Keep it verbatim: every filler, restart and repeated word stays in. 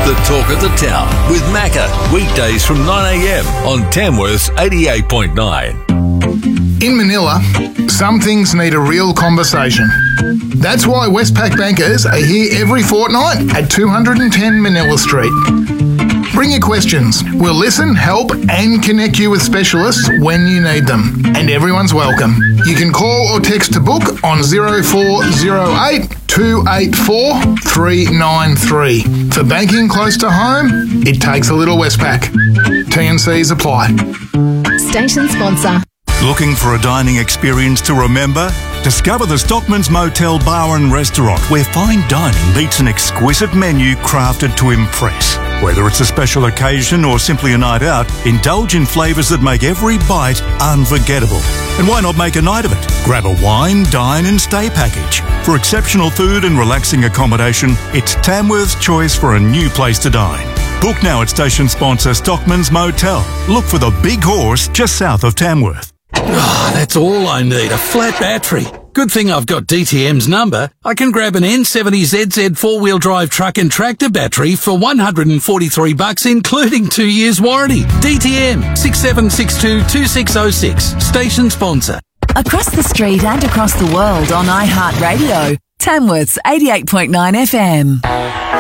The talk of the town with Macca, weekdays from nine a m on Tamworth's eighty-eight point nine. In Manila, some things need a real conversation. That's why Westpac bankers are here every fortnight at two ten Manila Street. Bring your questions. We'll listen, help and connect you with specialists when you need them. And everyone's welcome. You can call or text to book on zero four zero eight, two eight four, three nine three. For banking close to home, it takes a little Westpac. T and Cs apply. Station sponsor. Looking for a dining experience to remember? Discover the Stockman's Motel Bar and Restaurant, where fine dining meets an exquisite menu crafted to impress. Whether it's a special occasion or simply a night out, indulge in flavours that make every bite unforgettable. And why not make a night of it? Grab a wine, dine and stay package. For exceptional food and relaxing accommodation, it's Tamworth's choice for a new place to dine. Book now at station sponsor Stockman's Motel. Look for the Big Horse just south of Tamworth. Oh, that's all I need, a flat battery. Good thing I've got D T M's number. I can grab an N seventy Z Z four-wheel drive truck and tractor battery for one hundred forty-three bucks, including two years warranty. D T M, six seven six two, two six zero six. Station sponsor. Across the street and across the world on iHeartRadio. Tamworth's eighty-eight point nine F M.